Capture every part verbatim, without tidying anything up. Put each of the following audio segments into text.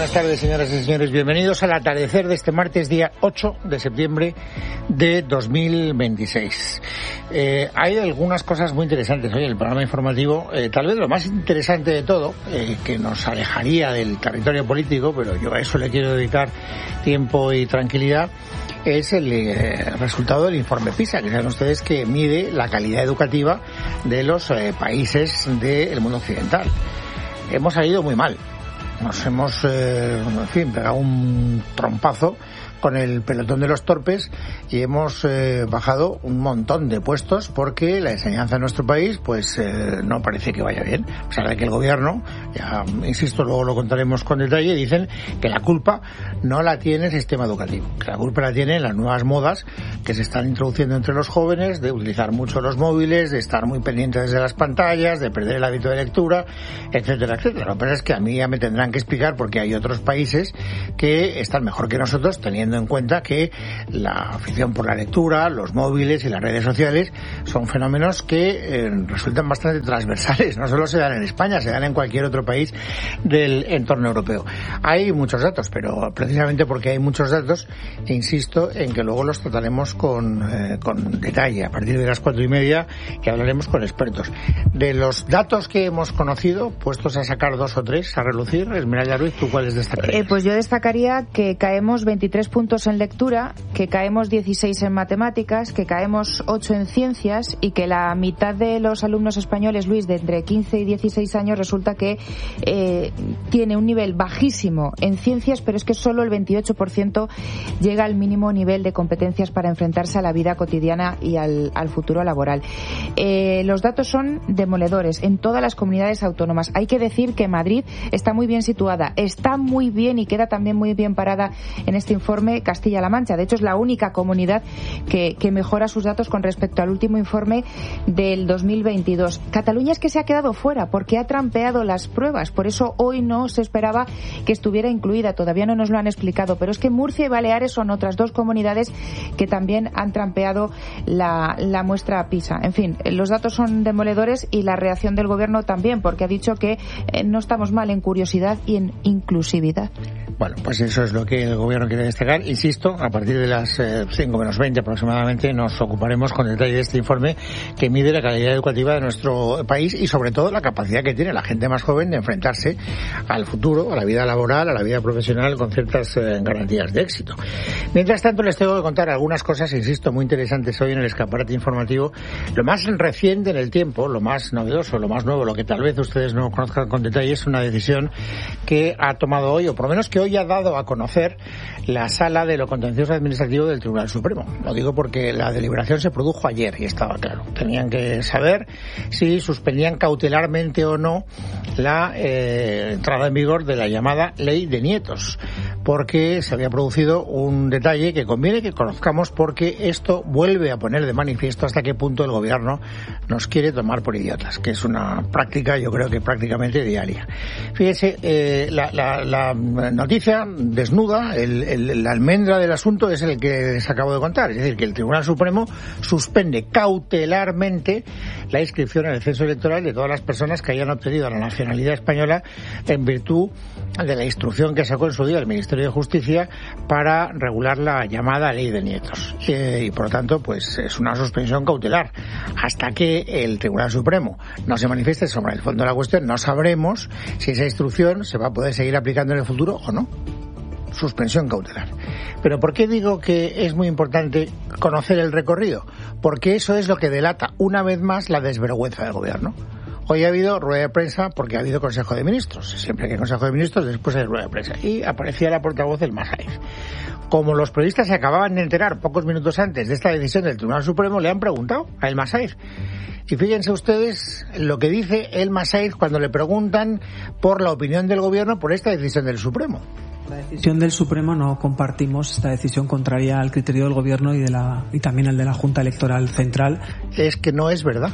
buenas tardes, señoras y señores. Bienvenidos al atardecer de este martes, día ocho de septiembre de dos mil veintiséis. Eh, hay algunas cosas muy interesantes hoy en el programa informativo. Eh, tal vez lo más interesante de todo, eh, que nos alejaría del territorio político, pero yo a eso le quiero dedicar tiempo y tranquilidad, es el eh, resultado del informe PISA, que saben ustedes que mide la calidad educativa de los eh, países del mundo occidental. Hemos salido muy mal. Nos hemos, eh, en fin, pegado un trompazo con el pelotón de los torpes y hemos eh, bajado un montón de puestos porque la enseñanza en nuestro país pues eh, no parece que vaya bien. A pesar de que el gobierno, ya insisto, luego lo contaremos con detalle, dicen que la culpa no la tiene el sistema educativo, que la culpa la tienen las nuevas modas que se están introduciendo entre los jóvenes, de utilizar mucho los móviles, de estar muy pendientes de las pantallas, de perder el hábito de lectura, etcétera, etcétera. Lo que pasa es que a mí ya me tendrán que explicar porque hay otros países que están mejor que nosotros, teniendo en cuenta que la afición por la lectura, los móviles y las redes sociales son fenómenos que eh, resultan bastante transversales. No solo se dan en España, se dan en cualquier otro país del entorno europeo. Hay muchos datos, pero precisamente porque hay muchos datos, insisto en que luego los trataremos con, eh, con detalle a partir de las cuatro y media, que hablaremos con expertos. De los datos que hemos conocido, puestos a sacar dos o tres a relucir, Esmeralda Ruiz, ¿tú cuáles destacarías? Eh, pues yo destacaría que caemos veintitrés puntos en lectura, que caemos dieciséis en matemáticas, que caemos ocho en ciencias y que la mitad de los alumnos españoles, Luis, de entre quince y dieciséis años, resulta que eh, tiene un nivel bajísimo en ciencias, pero es que solo el veintiocho por ciento llega al mínimo nivel de competencias para enfrentarse a la vida cotidiana y al, al futuro laboral. Eh, los datos son demoledores en todas las comunidades autónomas. Hay que decir que Madrid está muy bien situada, está muy bien y queda también muy bien parada en este informe Castilla-La Mancha. De hecho, es la única comunidad que, que mejora sus datos con respecto al último informe del dos mil veintidós. Cataluña es que se ha quedado fuera porque ha trampeado las pruebas. Por eso hoy no se esperaba que estuviera incluida. Todavía no nos lo han explicado. Pero es que Murcia y Baleares son otras dos comunidades que también han trampeado la, la muestra PISA. En fin, los datos son demoledores y la reacción del gobierno también, porque ha dicho que eh, no estamos mal en curiosidad y en inclusividad. Bueno, pues eso es lo que el gobierno quiere destacar. Insisto, a partir de las eh, cinco menos veinte aproximadamente nos ocuparemos con detalle de este informe que mide la calidad educativa de nuestro país y sobre todo la capacidad que tiene la gente más joven de enfrentarse al futuro, a la vida laboral, a la vida profesional con ciertas eh, garantías de éxito. Mientras tanto, les tengo que contar algunas cosas, insisto, muy interesantes hoy en el escaparate informativo. Lo más reciente en el tiempo, lo más novedoso, lo más nuevo, lo que tal vez ustedes no conozcan con detalle, es una decisión que ha tomado hoy, o por lo menos que hoy ha dado a conocer la Sala de lo Contencioso Administrativo del Tribunal Supremo. Lo digo porque la deliberación se produjo ayer y estaba claro. Tenían que saber si suspendían cautelarmente o no la eh, entrada en vigor de la llamada Ley de Nietos, porque se había producido un detalle que conviene que conozcamos, porque esto vuelve a poner de manifiesto hasta qué punto el gobierno nos quiere tomar por idiotas, que es una práctica, yo creo que prácticamente diaria. Fíjese, eh, la, la, la noticia desnuda, el, el, la almendra del asunto es el que les acabo de contar, es decir, que el Tribunal Supremo suspende cautelarmente la inscripción en el censo electoral de todas las personas que hayan obtenido la nacionalidad española en virtud de la instrucción que sacó en su día el Ministerio de Justicia para regular la llamada Ley de Nietos. Eh, y por lo tanto, pues es una suspensión cautelar. Hasta que el Tribunal Supremo no se manifieste sobre el fondo de la cuestión, no sabremos si esa instrucción se va a poder seguir aplicando en el futuro o no. Suspensión cautelar. Pero ¿por qué digo que es muy importante conocer el recorrido? Porque eso es lo que delata una vez más la desvergüenza del gobierno. Hoy ha habido rueda de prensa porque ha habido Consejo de Ministros. Siempre que hay Consejo de Ministros, después hay rueda de prensa. Y aparecía la portavoz del Masaiz. Como los periodistas se acababan de enterar pocos minutos antes de esta decisión del Tribunal Supremo, le han preguntado a El Masaiz. Y fíjense ustedes lo que dice El Masaiz cuando le preguntan por la opinión del gobierno por esta decisión del Supremo. La decisión del Supremo no compartimos esta decisión contraria al criterio del Gobierno y de la y también al de la Junta Electoral Central. Es que no es verdad.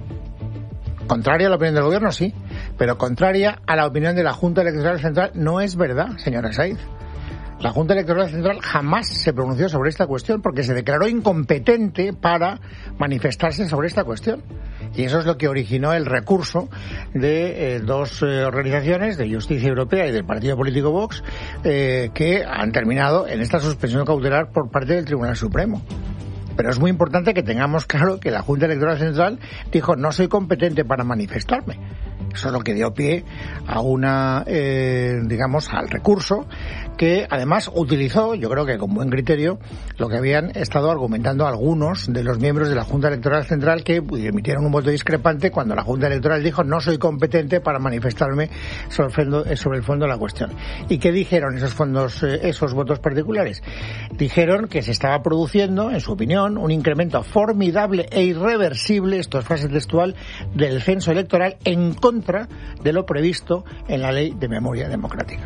Contraria a la opinión del Gobierno, sí, pero contraria a la opinión de la Junta Electoral Central no es verdad, señora Saiz. La Junta Electoral Central jamás se pronunció sobre esta cuestión porque se declaró incompetente para manifestarse sobre esta cuestión. Y eso es lo que originó el recurso de eh, dos eh, organizaciones, de Justicia Europea y del partido político Vox, eh, que han terminado en esta suspensión cautelar por parte del Tribunal Supremo. Pero es muy importante que tengamos claro que la Junta Electoral Central dijo no soy competente para manifestarme. Eso es lo que dio pie a una, eh, digamos, al recurso que además utilizó, yo creo que con buen criterio, lo que habían estado argumentando algunos de los miembros de la Junta Electoral Central que emitieron un voto discrepante cuando la Junta Electoral dijo no soy competente para manifestarme sobre el fondo, sobre el fondo de la cuestión. ¿Y qué dijeron esos fondos, eh, esos votos particulares? Dijeron que se estaba produciendo, en su opinión, un incremento formidable e irreversible, esto es frase textual, del censo electoral en contra de lo previsto en la Ley de Memoria Democrática.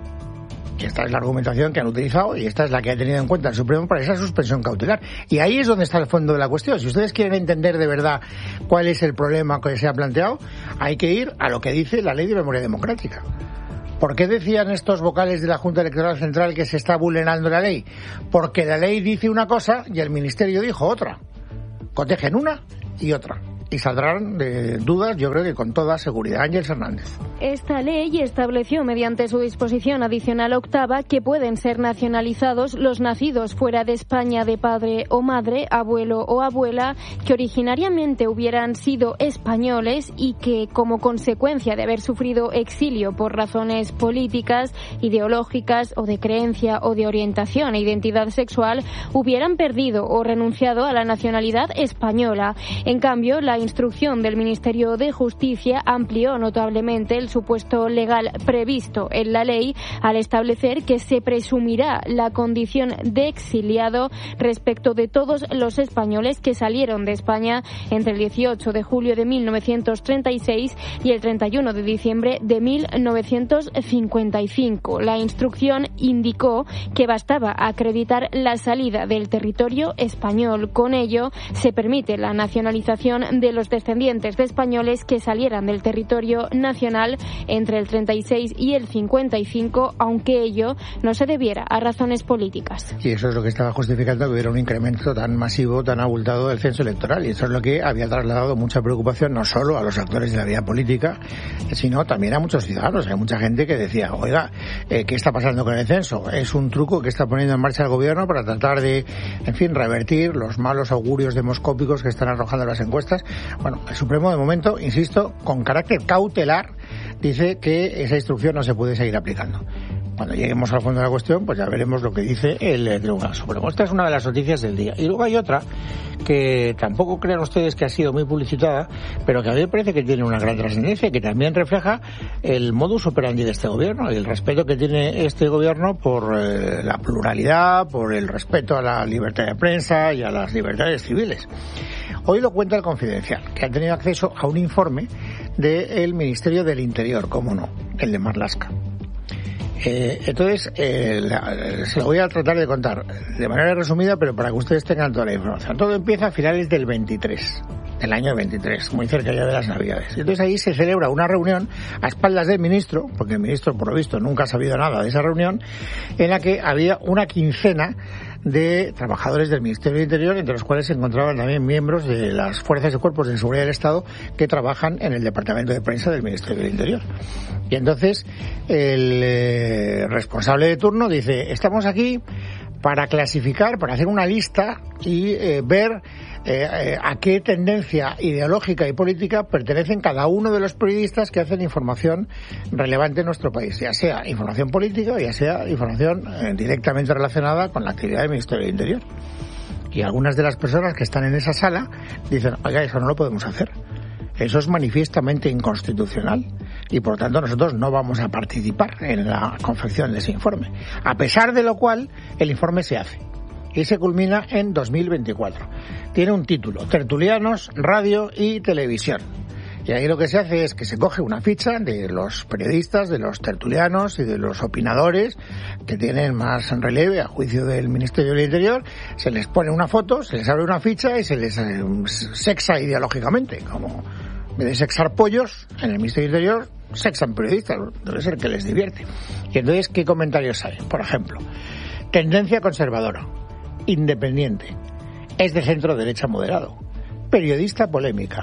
Y esta es la argumentación que han utilizado y esta es la que ha tenido en cuenta el Supremo para esa suspensión cautelar. Y ahí es donde está el fondo de la cuestión. Si ustedes quieren entender de verdad cuál es el problema que se ha planteado, hay que ir a lo que dice la Ley de Memoria Democrática. ¿Por qué decían estos vocales de la Junta Electoral Central que se está vulnerando la ley? Porque la ley dice una cosa y el Ministerio dijo otra. Cotejen una y otra. Y saldrán de dudas, yo creo que con toda seguridad. Ángeles Hernández. Esta ley estableció mediante su disposición adicional octava que pueden ser nacionalizados los nacidos fuera de España de padre o madre, abuelo o abuela, que originariamente hubieran sido españoles y que, como consecuencia de haber sufrido exilio por razones políticas, ideológicas o de creencia o de orientación e identidad sexual, hubieran perdido o renunciado a la nacionalidad española. En cambio, la instrucción del Ministerio de Justicia amplió notablemente el supuesto legal previsto en la ley al establecer que se presumirá la condición de exiliado respecto de todos los españoles que salieron de España entre el dieciocho de julio de mil novecientos treinta y seis y el treinta y uno de diciembre de mil novecientos cincuenta y cinco. La instrucción indicó que bastaba acreditar la salida del territorio español. Con ello, se permite la nacionalización de los descendientes de españoles que salieran del territorio nacional entre el treinta y seis y el cincuenta y cinco, aunque ello no se debiera a razones políticas. Y eso es lo que estaba justificando que hubiera un incremento tan masivo, tan abultado del censo electoral. Y eso es lo que había trasladado mucha preocupación no solo a los actores de la vida política, sino también a muchos ciudadanos. Hay mucha gente que decía, oiga, eh, ¿qué está pasando con el censo? ¿Es un truco que está poniendo en marcha el gobierno para tratar de, en fin, revertir los malos augurios demoscópicos que están arrojando las encuestas? Bueno, el Supremo, de momento, insisto, con carácter cautelar, dice que esa instrucción no se puede seguir aplicando. Cuando lleguemos al fondo de la cuestión, pues ya veremos lo que dice el Tribunal Supremo. Esta es una de las noticias del día. Y luego hay otra que tampoco crean ustedes que ha sido muy publicitada, pero que a mí me parece que tiene una gran trascendencia y que también refleja el modus operandi de este gobierno y el respeto que tiene este gobierno por eh, la pluralidad, por el respeto a la libertad de prensa y a las libertades civiles. Hoy lo cuenta el Confidencial, que ha tenido acceso a un informe del Ministerio del Interior, cómo no, el de Marlaska. Eh, entonces, eh, la, se lo voy a tratar de contar de manera resumida, pero para que ustedes tengan toda la información. Todo empieza a finales del veintitrés, del año veintitrés, muy cerca ya de las Navidades. Entonces ahí se celebra una reunión a espaldas del ministro, porque el ministro, por lo visto, nunca ha sabido nada de esa reunión, en la que había una quincena de trabajadores del Ministerio del Interior, entre los cuales se encontraban también miembros de las fuerzas y cuerpos de seguridad del Estado que trabajan en el Departamento de Prensa del Ministerio del Interior. Y entonces el eh, responsable de turno dice, estamos aquí para clasificar, para hacer una lista y eh, ver eh, eh, a qué tendencia ideológica y política pertenecen cada uno de los periodistas que hacen información relevante en nuestro país, ya sea información política, ya sea información eh, directamente relacionada con la actividad del Ministerio del Interior. Y algunas de las personas que están en esa sala dicen, oiga, eso no lo podemos hacer. Eso es manifiestamente inconstitucional y, por tanto, nosotros no vamos a participar en la confección de ese informe. A pesar de lo cual, el informe se hace y se culmina en dos mil veinticuatro. Tiene un título, Tertulianos, Radio y Televisión. Y ahí lo que se hace es que se coge una ficha de los periodistas, de los tertulianos y de los opinadores que tienen más relieve a juicio del Ministerio del Interior, se les pone una foto, se les abre una ficha y se les eh, sexa ideológicamente, como en vez de sexar pollos en el Ministerio del Interior, sexan periodistas, debe ser que les divierte. Y entonces, ¿qué comentarios hay? Por ejemplo, tendencia conservadora, independiente, es de centro derecha moderado, periodista polémica,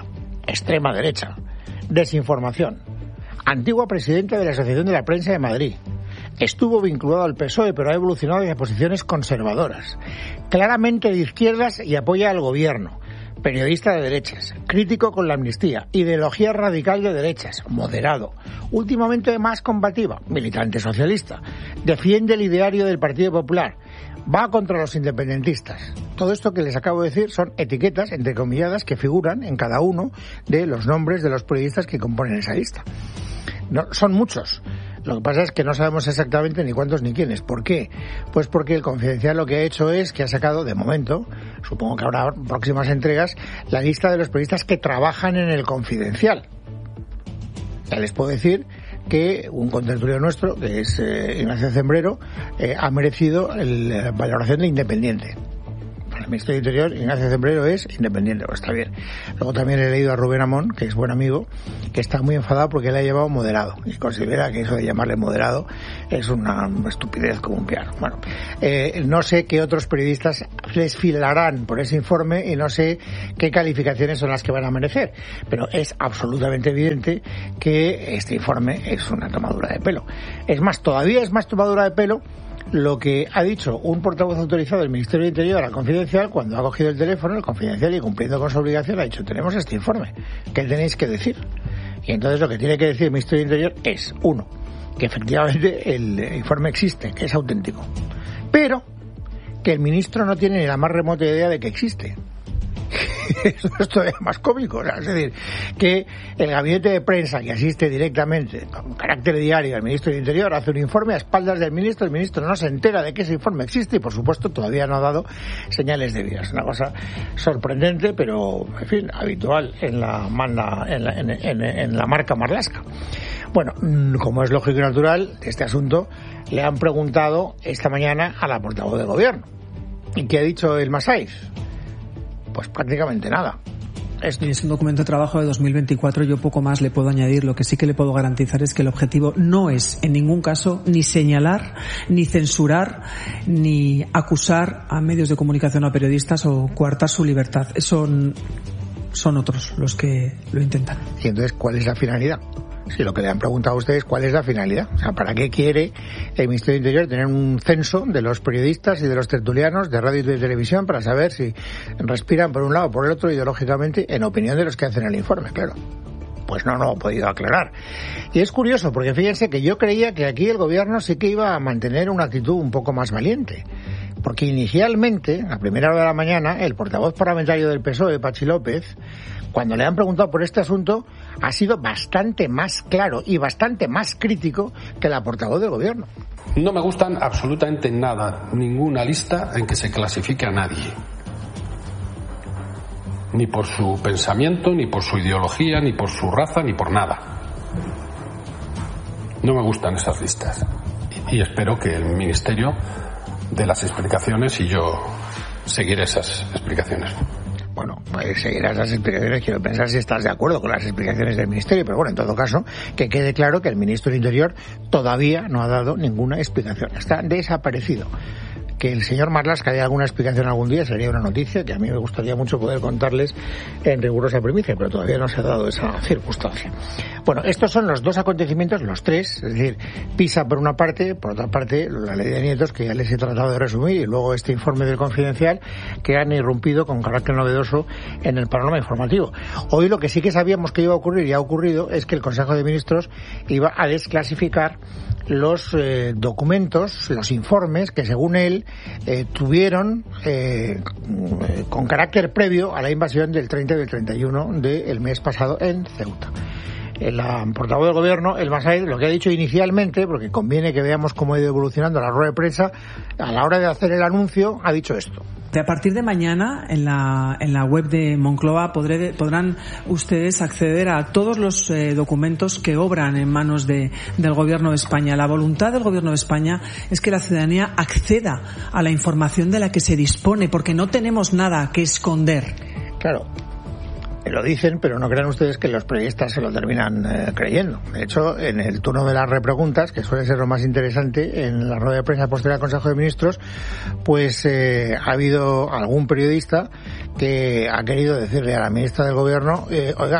extrema derecha, desinformación, antigua presidenta de la Asociación de la Prensa de Madrid, estuvo vinculado al P S O E pero ha evolucionado hacia posiciones conservadoras, claramente de izquierdas y apoya al gobierno, periodista de derechas, crítico con la amnistía, ideología radical de derechas, moderado, últimamente más combativa, militante socialista, defiende el ideario del Partido Popular, va contra los independentistas. Todo esto que les acabo de decir son etiquetas, entrecomilladas, que figuran en cada uno de los nombres de los periodistas que componen esa lista. No, son muchos. Lo que pasa es que no sabemos exactamente ni cuántos ni quiénes. ¿Por qué? Pues porque el Confidencial lo que ha hecho es que ha sacado, de momento, supongo que habrá próximas entregas, la lista de los periodistas que trabajan en el Confidencial. Ya les puedo decir que un contertulio nuestro, que es eh, Ignacio Zembrero, eh, ha merecido la valoración de independiente. Para el Ministerio de Interior, Ignacio Zembrero es independiente, pues está bien. Luego también he leído a Rubén Amón, que es buen amigo, que está muy enfadado porque le ha llevado moderado y considera que eso de llamarle moderado es una estupidez como un piano. Bueno, eh, no sé qué otros periodistas desfilarán por ese informe y no sé qué calificaciones son las que van a merecer, pero es absolutamente evidente que este informe es una tomadura de pelo. Es más, todavía es más tomadura de pelo lo que ha dicho un portavoz autorizado del Ministerio de Interior al Confidencial cuando ha cogido el teléfono, el Confidencial, y cumpliendo con su obligación ha dicho: tenemos este informe, ¿qué tenéis que decir? Y entonces lo que tiene que decir el Ministerio de Interior es, uno, que efectivamente el informe existe, que es auténtico, pero que el ministro no tiene ni la más remota idea de que existe. Eso es todavía más cómico, ¿no? Es decir, que el gabinete de prensa que asiste directamente con carácter diario al ministro del Interior hace un informe a espaldas del ministro, el ministro no se entera de que ese informe existe y por supuesto todavía no ha dado señales de vida. Es una cosa sorprendente, pero en fin, habitual en la manda, en la, en, en, en la marca Marlaska. Bueno, como es lógico y natural, de este asunto le han preguntado esta mañana a la portavoz del gobierno. ¿Y qué ha dicho el Masaiz? Pues prácticamente nada. Es... es un documento de trabajo de dos mil veinticuatro, yo poco más le puedo añadir. Lo que sí que le puedo garantizar es que el objetivo no es en ningún caso ni señalar, ni censurar, ni acusar a medios de comunicación o a periodistas o coartar su libertad. Son, son otros los que lo intentan. Y entonces, ¿cuál es la finalidad? Si lo que le han preguntado a ustedes, ¿cuál es la finalidad? O sea, ¿para qué quiere el Ministerio de Interior tener un censo de los periodistas y de los tertulianos de radio y de televisión para saber si respiran por un lado o por el otro ideológicamente, en opinión de los que hacen el informe? Claro. Pues no, no lo ha podido aclarar. Y es curioso, porque fíjense que yo creía que aquí el gobierno sí que iba a mantener una actitud un poco más valiente. Porque inicialmente, a primera hora de la mañana, el portavoz parlamentario del P S O E, Pachi López, cuando le han preguntado por este asunto, ha sido bastante más claro y bastante más crítico que la portavoz del gobierno. No me gustan absolutamente nada, ninguna lista en que se clasifique a nadie. Ni por su pensamiento, ni por su ideología, ni por su raza, ni por nada. No me gustan esas listas. Y espero que el Ministerio dé las explicaciones y yo seguiré esas explicaciones. Bueno, pues seguirás las explicaciones. Quiero pensar si estás de acuerdo con las explicaciones del Ministerio, pero bueno, en todo caso, que quede claro que el Ministro del Interior todavía no ha dado ninguna explicación. Está desaparecido. Que el señor Marlaska dé alguna explicación algún día sería una noticia que a mí me gustaría mucho poder contarles en rigurosa primicia, pero todavía no se ha dado esa circunstancia. Bueno, estos son los dos acontecimientos, los tres, es decir, Pisa por una parte, por otra parte la ley de nietos, que ya les he tratado de resumir, y luego este informe del Confidencial, que han irrumpido con carácter novedoso en el panorama informativo. Hoy lo que sí que sabíamos que iba a ocurrir y ha ocurrido es que el Consejo de Ministros iba a desclasificar los eh, documentos, los informes que según él eh, tuvieron eh, con carácter previo a la invasión del treinta y del treinta y uno del mes pasado en Ceuta. El portavoz del gobierno, el Masaiz, lo que ha dicho inicialmente, porque conviene que veamos cómo ha ido evolucionando la rueda de prensa, a la hora de hacer el anuncio ha dicho esto. A partir de mañana, en la, en la web de Moncloa, podré, podrán ustedes acceder a todos los eh, documentos que obran en manos de, del Gobierno de España. La voluntad del Gobierno de España es que la ciudadanía acceda a la información de la que se dispone, porque no tenemos nada que esconder. Claro. Lo dicen, pero no crean ustedes que los periodistas se lo terminan eh, creyendo. De hecho, en el turno de las repreguntas, que suele ser lo más interesante, en la rueda de prensa posterior al Consejo de Ministros, pues eh, ha habido algún periodista que ha querido decirle a la ministra del Gobierno, eh, oiga,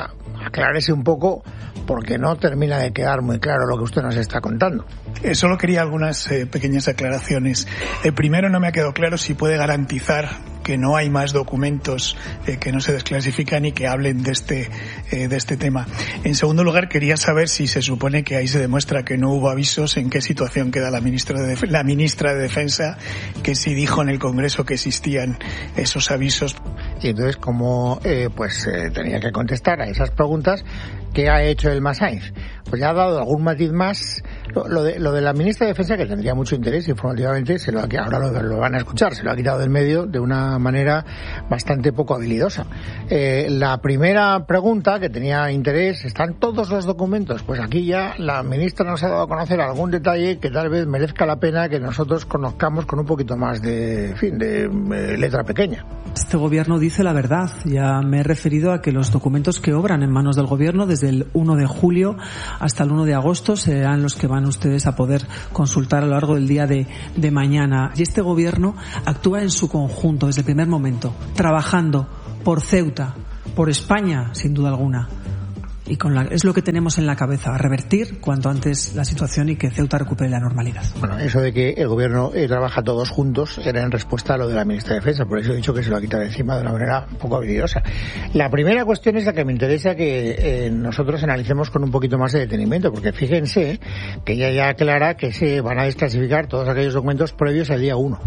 aclárese un poco porque no termina de quedar muy claro lo que usted nos está contando. Eh, solo quería algunas eh, pequeñas aclaraciones. Eh, primero, no me ha quedado claro si puede garantizar que no hay más documentos eh, que no se desclasifican y que hablen de este eh, de este tema. En segundo lugar, quería saber si se supone que ahí se demuestra que no hubo avisos, en qué situación queda la ministra de Def- la ministra de Defensa, que sí dijo en el Congreso que existían esos avisos. Y entonces, como eh, pues eh, tenía que contestar a esas preguntas, ¿qué ha hecho el Masáinz? Pues ya ha dado algún matiz más. Lo, lo, de, lo de la ministra de Defensa, que tendría mucho interés informativamente, se lo ha, ahora lo, lo van a escuchar, se lo ha quitado del medio de una manera bastante poco habilidosa. Eh, la primera pregunta, que tenía interés, ¿están todos los documentos? Pues aquí ya la ministra nos ha dado a conocer algún detalle que tal vez merezca la pena que nosotros conozcamos con un poquito más de, en fin, de eh, letra pequeña. Este gobierno dice la verdad. Ya me he referido a que los documentos que obran en manos del gobierno desde el uno de julio hasta el uno de agosto serán los que van ustedes a poder consultar a lo largo del día de, de mañana. Y este gobierno actúa en su conjunto desde el primer momento, trabajando por Ceuta, por España, sin duda alguna. Y con la, es lo que tenemos en la cabeza, revertir cuanto antes la situación y que Ceuta recupere la normalidad. Bueno, eso de que el gobierno eh, trabaja todos juntos era en respuesta a lo de la ministra de Defensa, por eso he dicho que se lo ha quitado encima de una manera un poco habilidosa. La primera cuestión es la que me interesa que eh, nosotros analicemos con un poquito más de detenimiento, porque fíjense que ella ya aclara que se van a desclasificar todos aquellos documentos previos al día uno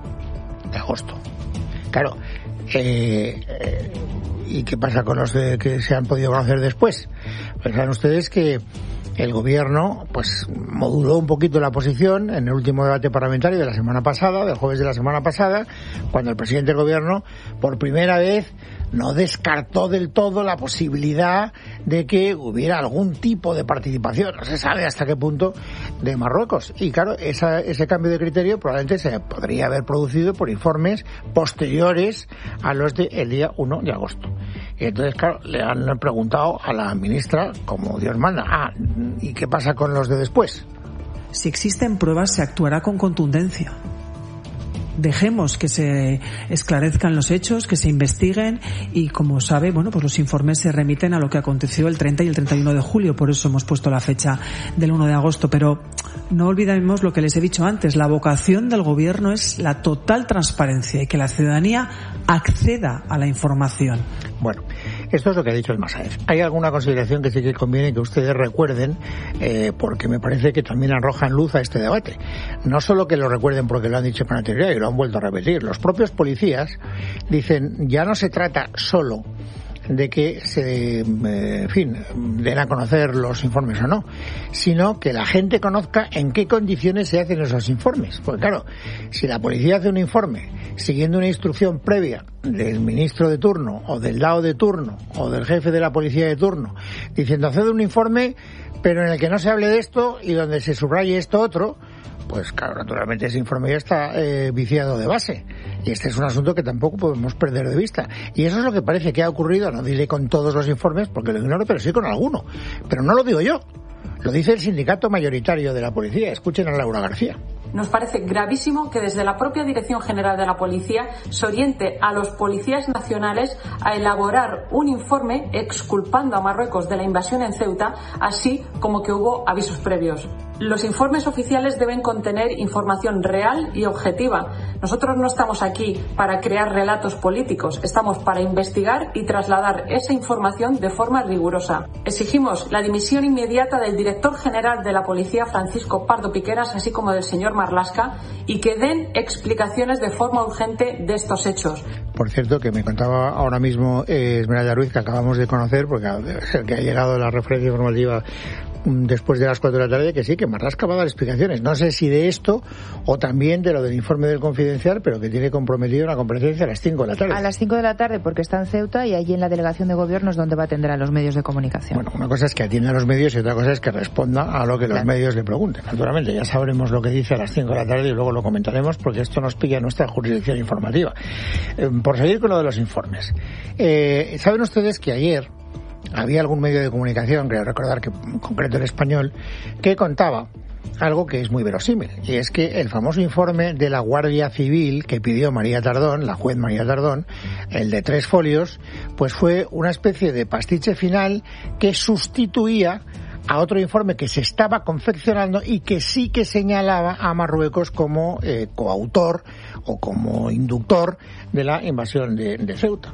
de agosto. Claro, eh, eh, ¿y qué pasa con los de que se han podido conocer después? Pues saben ustedes que el gobierno pues moduló un poquito la posición en el último debate parlamentario de la semana pasada, del jueves de la semana pasada, cuando el presidente del gobierno por primera vez no descartó del todo la posibilidad de que hubiera algún tipo de participación, no se sabe hasta qué punto, de Marruecos. Y claro, esa, ese cambio de criterio probablemente se podría haber producido por informes posteriores a los del día uno de agosto. Y entonces, claro, le han preguntado a la ministra, como Dios manda, ah, ¿y qué pasa con los de después? Si existen pruebas, se actuará con contundencia. Dejemos que se esclarezcan los hechos, que se investiguen y, como sabe, bueno, pues los informes se remiten a lo que aconteció el treinta y el treinta y uno de julio, por eso hemos puesto la fecha del uno de agosto. Pero no olvidemos lo que les he dicho antes, la vocación del gobierno es la total transparencia y que la ciudadanía acceda a la información. Bueno, esto es lo que ha dicho el Masáinz. Hay alguna consideración que sí que conviene que ustedes recuerden, eh, porque me parece que también arrojan luz a este debate. No solo que lo recuerden porque lo han dicho con anterioridad y lo han vuelto a repetir. Los propios policías dicen, ya no se trata solo de que se, eh, en fin, den a conocer los informes o no, sino que la gente conozca en qué condiciones se hacen esos informes. Porque claro, si la policía hace un informe siguiendo una instrucción previa del ministro de turno o del D A O de turno o del jefe de la policía de turno diciendo haced un informe pero en el que no se hable de esto y donde se subraye esto otro, pues claro, naturalmente ese informe ya está eh, viciado de base. Y este es un asunto que tampoco podemos perder de vista. Y eso es lo que parece que ha ocurrido, no diré con todos los informes, porque lo ignoro, pero sí con alguno. Pero no lo digo yo, lo dice el sindicato mayoritario de la policía. Escuchen a Laura García. Nos parece gravísimo que desde la propia Dirección General de la Policía se oriente a los policías nacionales a elaborar un informe exculpando a Marruecos de la invasión en Ceuta, así como que hubo avisos previos. Los informes oficiales deben contener información real y objetiva. Nosotros no estamos aquí para crear relatos políticos, estamos para investigar y trasladar esa información de forma rigurosa. Exigimos la dimisión inmediata del director general de la Policía, Francisco Pardo Piqueras, así como del señor Marlaska, y que den explicaciones de forma urgente de estos hechos. Por cierto, que me contaba ahora mismo eh, Esmeralda Ruiz, que acabamos de conocer, porque debe ser que ha llegado la referencia informativa después de las cuatro de la tarde, que sí, que Marlaska va a dar explicaciones. No sé si de esto o también de lo del informe del Confidencial, pero que tiene comprometido una comparecencia a las cinco de la tarde. A las cinco de la tarde, porque está en Ceuta y allí en la delegación de gobierno es donde va a atender a los medios de comunicación. Bueno, una cosa es que atienda a los medios y otra cosa es que responda a lo que claro. los medios le pregunten. Naturalmente, ya sabremos lo que dice a las cinco de la tarde y luego lo comentaremos, porque esto nos pilla en nuestra jurisdicción informativa. Eh, por seguir con lo de los informes. Eh, ¿Saben ustedes que ayer había algún medio de comunicación, creo recordar que en concreto el Español, que contaba algo que es muy verosímil, y es que el famoso informe de la Guardia Civil que pidió María Tardón, la juez María Tardón, el de tres folios, pues fue una especie de pastiche final que sustituía a otro informe que se estaba confeccionando y que sí que señalaba a Marruecos como eh, coautor o como inductor de la invasión de, de Ceuta.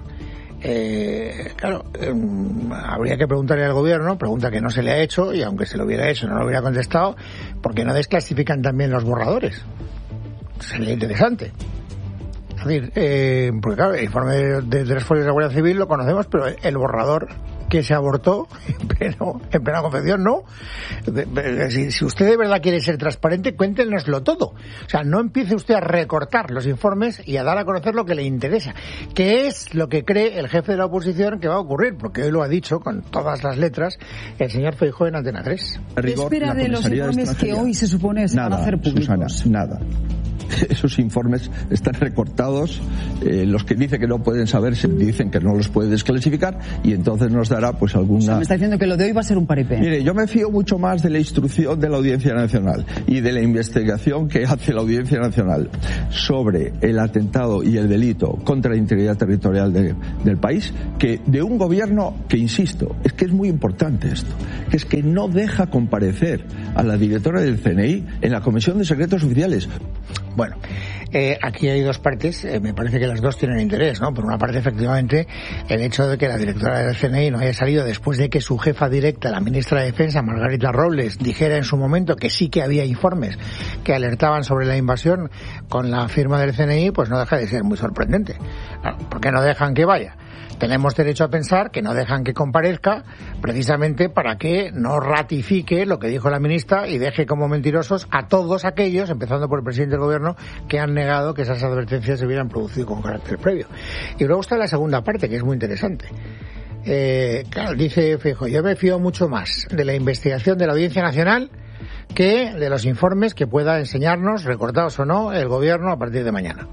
Eh, claro, eh, habría que preguntarle al gobierno, pregunta que no se le ha hecho, y aunque se lo hubiera hecho no lo hubiera contestado, ¿por qué no desclasifican también los borradores? Sería interesante. Es decir, eh, porque claro, el informe de, de tres folios de la Guardia Civil lo conocemos, pero el borrador que se abortó en pleno, en plena confección, no. Si, si usted de verdad quiere ser transparente, cuéntenoslo todo. O sea, no empiece usted a recortar los informes y a dar a conocer lo que le interesa, que es lo que cree el jefe de la oposición que va a ocurrir, porque hoy lo ha dicho con todas las letras el señor Feijóo en Antena tres. ¿Qué espera de los informes que hoy se supone se van a hacer públicos? Susana, nada. Esos informes están recortados, eh, los que dicen que no pueden saber se dicen que no los puede desclasificar, y entonces nos dará pues alguna... O sea, me está diciendo que lo de hoy va a ser un paripé. Mire, yo me fío mucho más de la instrucción de la Audiencia Nacional y de la investigación que hace la Audiencia Nacional sobre el atentado y el delito contra la integridad territorial de, del país, que de un gobierno que, insisto, es que es muy importante esto, que es que no deja comparecer a la directora del C N I en la Comisión de Secretos Oficiales. Bueno, eh, aquí hay dos partes, eh, me parece que las dos tienen interés, ¿no? Por una parte, efectivamente, el hecho de que la directora del C N I no haya salido después de que su jefa directa, la ministra de Defensa, Margarita Robles, dijera en su momento que sí que había informes que alertaban sobre la invasión con la firma del C N I, pues no deja de ser muy sorprendente. ¿Por qué no dejan que vaya? Tenemos derecho a pensar que no dejan que comparezca precisamente para que no ratifique lo que dijo la ministra y deje como mentirosos a todos aquellos, empezando por el presidente del gobierno, que han negado que esas advertencias se hubieran producido con carácter previo. Y luego está la segunda parte, que es muy interesante. Eh, claro, dice Feijóo, yo me fío mucho más de la investigación de la Audiencia Nacional que de los informes que pueda enseñarnos, recortados o no, el gobierno a partir de mañana.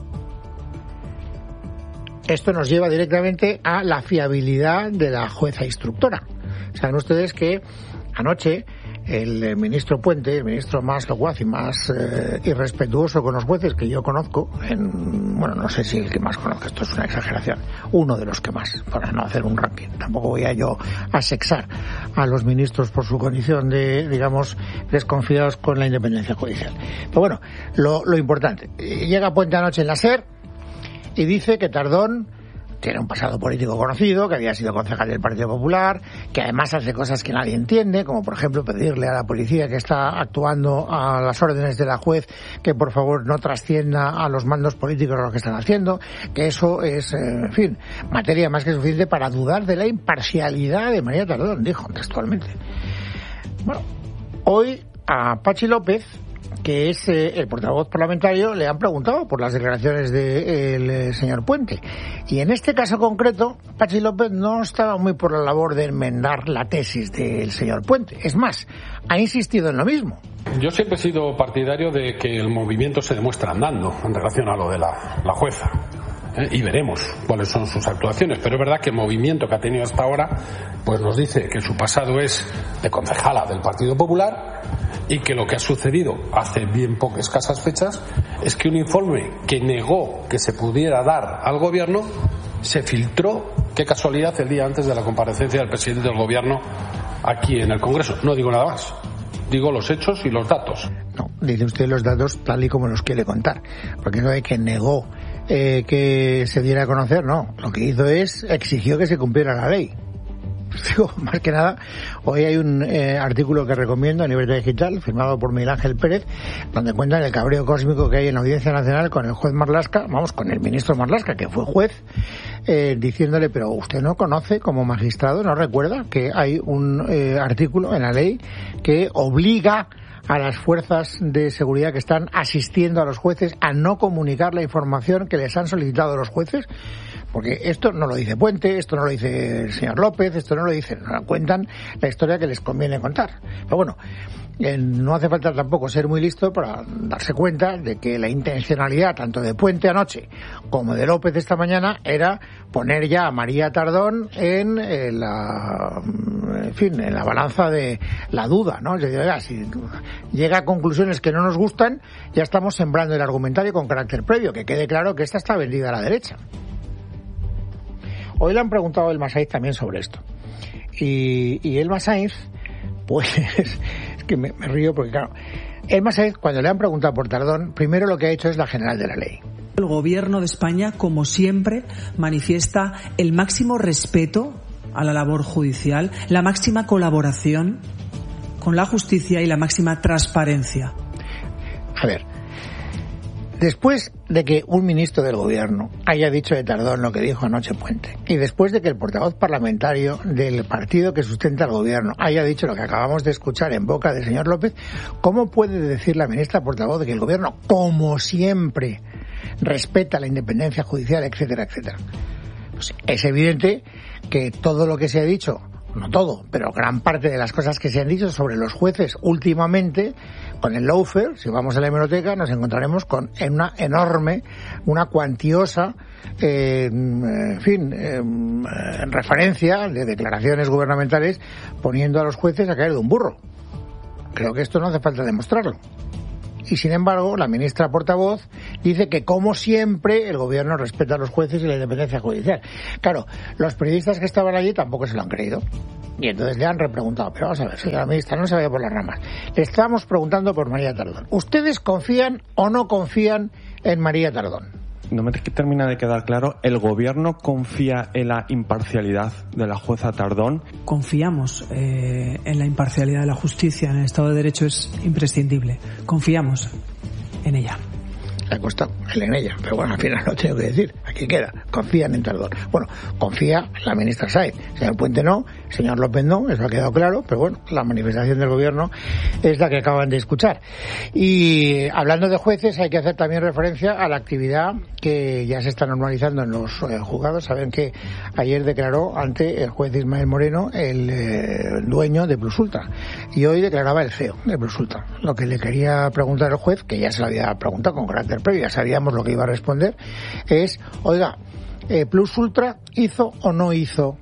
Esto nos lleva directamente a la fiabilidad de la jueza instructora. Saben ustedes que anoche el ministro Puente, el ministro más locuaz y más eh, irrespetuoso con los jueces que yo conozco, en, bueno, no sé si el que más conozco, esto es una exageración, uno de los que más, para no hacer un ranking. Tampoco voy a yo a sexar a los ministros por su condición de, digamos, desconfiados con la independencia judicial. Pero bueno, lo, lo importante, llega Puente anoche en la SER y dice que Tardón tiene un pasado político conocido, que había sido concejal del Partido Popular, que además hace cosas que nadie entiende, como por ejemplo pedirle a la policía que está actuando a las órdenes de la juez que por favor no trascienda a los mandos políticos lo que están haciendo, que eso es, en fin, materia más que suficiente para dudar de la imparcialidad de María Tardón, dijo textualmente. Bueno, hoy a Pachi López, que es eh, el portavoz parlamentario, le han preguntado por las declaraciones del de, eh, señor Puente. Y en este caso concreto, Pachi López no estaba muy por la labor de enmendar la tesis del señor Puente. Es más, ha insistido en lo mismo. Yo siempre he sido partidario de que el movimiento se demuestra andando en relación a lo de la, la jueza. ¿eh? Y veremos cuáles son sus actuaciones, pero es verdad que el movimiento que ha tenido hasta ahora pues nos dice que su pasado es de concejala del Partido Popular y que lo que ha sucedido hace bien pocas escasas fechas es que un informe que negó que se pudiera dar al gobierno se filtró, qué casualidad, el día antes de la comparecencia del presidente del gobierno aquí en el Congreso. No digo nada más, digo los hechos y los datos. No, dice usted los datos tal y como los quiere contar, porque no es que negó eh, que se diera a conocer, no, lo que hizo es exigió que se cumpliera la ley. Digo, más que nada, hoy hay un eh, artículo que recomiendo a nivel digital, firmado por Miguel Ángel Pérez, donde cuentan el cabreo cósmico que hay en la Audiencia Nacional con el juez Marlaska, vamos, con el ministro Marlaska, que fue juez, eh, diciéndole, pero usted no conoce como magistrado, no recuerda que hay un eh, artículo en la ley que obliga a las fuerzas de seguridad que están asistiendo a los jueces a no comunicar la información que les han solicitado los jueces. porque esto no lo dice Puente, esto no lo dice el señor López, esto no lo dicen, no cuentan la historia que les conviene contar. Pero bueno, eh, no hace falta tampoco ser muy listo para darse cuenta de que la intencionalidad tanto de Puente anoche como de López esta mañana era poner ya a María Tardón en, eh, la en fin, en la balanza de la duda, ¿no? Es decir, oiga, si llega a conclusiones que no nos gustan, ya estamos sembrando el argumentario con carácter previo, que quede claro que esta está vendida a la derecha. Hoy le han preguntado a Elma Sainz también sobre esto. Y, y Elma Sainz, pues, es que me, me río porque, claro, Elma Sainz, cuando le han preguntado por Tardón, primero lo que ha hecho es la general de la ley. El Gobierno de España, como siempre, manifiesta el máximo respeto a la labor judicial, la máxima colaboración con la justicia y la máxima transparencia. A ver, después de que un ministro del Gobierno haya dicho de Tardón lo que dijo anoche Puente, y después de que el portavoz parlamentario del partido que sustenta el Gobierno haya dicho lo que acabamos de escuchar en boca del señor López, ¿cómo puede decir la ministra portavoz de que el Gobierno, como siempre, respeta la independencia judicial, etcétera, etcétera? Pues es evidente que todo lo que se ha dicho, no todo, pero gran parte de las cosas que se han dicho sobre los jueces últimamente, con el lawfare, si vamos a la hemeroteca, nos encontraremos con una enorme, una cuantiosa, eh, en fin, eh, referencia de declaraciones gubernamentales poniendo a los jueces a caer de un burro. Creo que esto no hace falta demostrarlo. Y sin embargo, la ministra portavoz dice que, como siempre, el Gobierno respeta a los jueces y la independencia judicial. Claro, los periodistas que estaban allí tampoco se lo han creído. Y entonces le han repreguntado, pero vamos a ver, señora ministra, no se vaya por las ramas. Le estamos preguntando por María Tardón. ¿Ustedes confían o no confían en María Tardón? No me termina de quedar claro, ¿el Gobierno confía en la imparcialidad de la jueza Tardón? Confiamos eh, en la imparcialidad de la justicia, en el Estado de Derecho es imprescindible. Confiamos en ella. Le ha costado el en ella, pero bueno, al final lo tengo que decir. Aquí queda, confían en Tardón. Bueno, confía la ministra Sainz. Señor Puente no, señor López no, eso ha quedado claro, pero bueno, la manifestación del Gobierno es la que acaban de escuchar. Y hablando de jueces, hay que hacer también referencia a la actividad que ya se está normalizando en los eh, juzgados. Saben que ayer declaró ante el juez Ismael Moreno el eh, dueño de Plus Ultra, y hoy declaraba el C E O de Plus Ultra. Lo que le quería preguntar al juez, que ya se lo había preguntado con carácter previo, ya sabíamos lo que iba a responder, es, oiga, eh, Plus Ultra hizo o no hizo,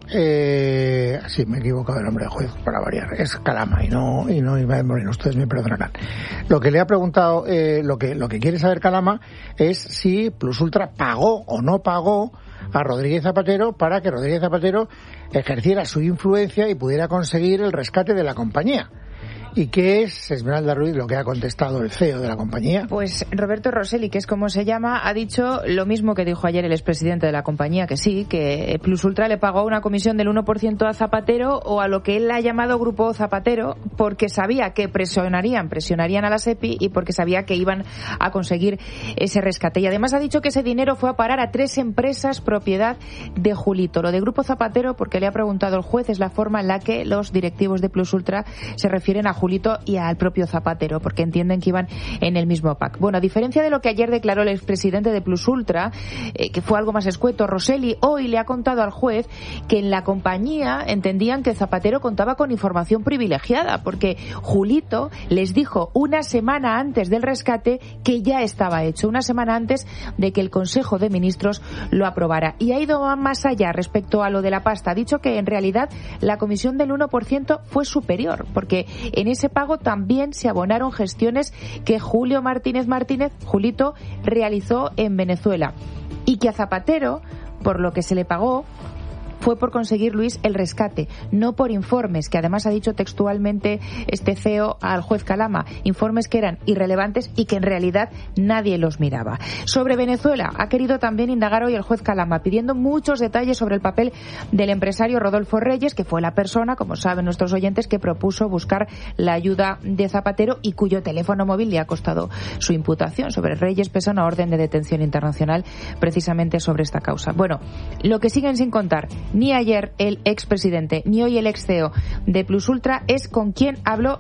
eh, sí, me he equivocado el nombre del juez, para variar, es Calama y no y no Ismael Moreno, ustedes me perdonarán. Lo que le ha preguntado, eh, lo que lo que quiere saber Calama es si Plus Ultra pagó o no pagó a Rodríguez Zapatero para que Rodríguez Zapatero ejerciera su influencia y pudiera conseguir el rescate de la compañía. ¿Y qué es, Esmeralda Ruiz, lo que ha contestado el C E O de la compañía? Pues Roberto Rosselli, que es como se llama, ha dicho lo mismo que dijo ayer el expresidente de la compañía, que sí, que Plus Ultra le pagó una comisión del uno por ciento a Zapatero, o a lo que él ha llamado Grupo Zapatero, porque sabía que presionarían, presionarían a la SEPI, y porque sabía que iban a conseguir ese rescate. Y además ha dicho que ese dinero fue a parar a tres empresas propiedad de Julito. Lo de Grupo Zapatero, porque le ha preguntado el juez, es la forma en la que los directivos de Plus Ultra se refieren a Julito y al propio Zapatero, porque entienden que iban en el mismo pack. Bueno, a diferencia de lo que ayer declaró el expresidente de Plus Ultra, eh, que fue algo más escueto, Rosselli hoy le ha contado al juez que en la compañía entendían que Zapatero contaba con información privilegiada, porque Julito les dijo una semana antes del rescate que ya estaba hecho, una semana antes de que el Consejo de Ministros lo aprobara. Y ha ido más allá respecto a lo de la pasta. Ha dicho que en realidad la comisión del uno por ciento fue superior, porque en ese pago también se abonaron gestiones que Julio Martínez Martínez, Julito, realizó en Venezuela, y que a Zapatero, por lo que se le pagó, fue por conseguir, Luis, el rescate, no por informes, que además ha dicho textualmente este C E O al juez Calama, informes que eran irrelevantes y que en realidad nadie los miraba. Sobre Venezuela ha querido también indagar hoy el juez Calama, pidiendo muchos detalles sobre el papel del empresario Rodolfo Reyes, que fue la persona, como saben nuestros oyentes, que propuso buscar la ayuda de Zapatero y cuyo teléfono móvil le ha costado su imputación. Sobre Reyes pesa una orden de detención internacional precisamente sobre esta causa. Bueno, lo que siguen sin contar ni ayer el expresidente ni hoy el ex C E O de Plus Ultra es con quién habló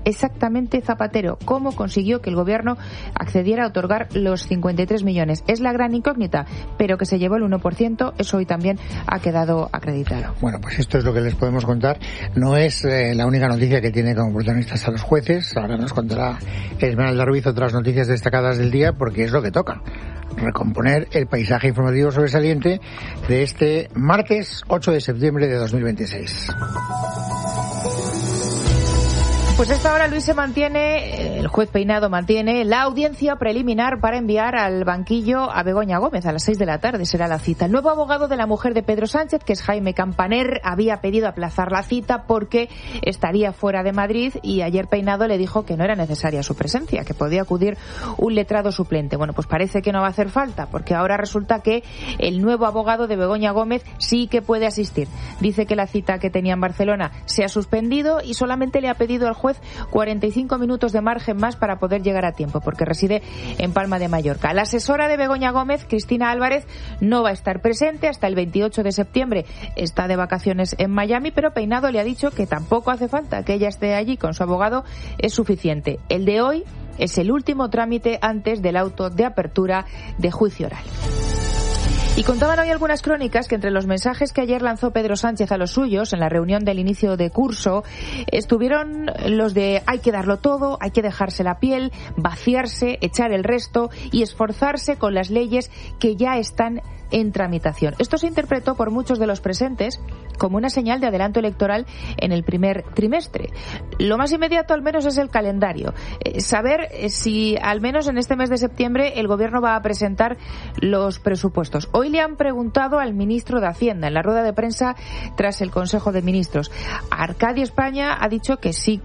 exactamente Zapatero? ¿Cómo consiguió que el gobierno accediera a otorgar los cincuenta y tres millones? Es la gran incógnita, pero que se llevó el uno por ciento, eso hoy también ha quedado acreditado. Bueno, pues esto es lo que les podemos contar. No es eh, la única noticia que tiene como protagonistas a los jueces. Ahora nos contará Esmeralda Ruiz otras noticias destacadas del día, porque es lo que toca: recomponer el paisaje informativo sobresaliente de este martes ocho de septiembre de dos mil veintiséis. Pues a esta hora, Luis, se mantiene, el juez Peinado mantiene la audiencia preliminar para enviar al banquillo a Begoña Gómez. A las seis de la tarde será la cita. El nuevo abogado de la mujer de Pedro Sánchez, que es Jaime Campaner, había pedido aplazar la cita porque estaría fuera de Madrid, y ayer Peinado le dijo que no era necesaria su presencia, que podía acudir un letrado suplente. Bueno, pues parece que no va a hacer falta, porque ahora resulta que el nuevo abogado de Begoña Gómez sí que puede asistir. Dice que la cita que tenía en Barcelona se ha suspendido y solamente le ha pedido al juez cuarenta y cinco minutos de margen más para poder llegar a tiempo, porque reside en Palma de Mallorca. La asesora de Begoña Gómez, Cristina Álvarez, no va a estar presente hasta el veintiocho de septiembre. Está de vacaciones en Miami, pero Peinado le ha dicho que tampoco hace falta que ella esté allí con su abogado, es suficiente. El de hoy es el último trámite antes del auto de apertura de juicio oral. Y contaban hoy algunas crónicas que entre los mensajes que ayer lanzó Pedro Sánchez a los suyos en la reunión del inicio de curso estuvieron los de hay que darlo todo, hay que dejarse la piel, vaciarse, echar el resto y esforzarse con las leyes que ya están en tramitación. Esto se interpretó por muchos de los presentes como una señal de adelanto electoral en el primer trimestre. Lo más inmediato al menos es el calendario. Eh, saber eh, si al menos en este mes de septiembre el gobierno va a presentar los presupuestos. Hoy le han preguntado al ministro de Hacienda en la rueda de prensa tras el Consejo de Ministros. Arcadio España ha dicho que sí